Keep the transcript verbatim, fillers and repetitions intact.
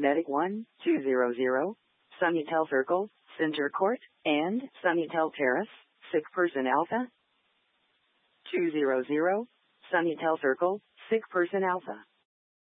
Medic one two zero zero, Sunnytel Circle, Center Court, and Sunnytel Terrace, sick person Alpha. two zero zero, Sunnytel Circle, sick person Alpha.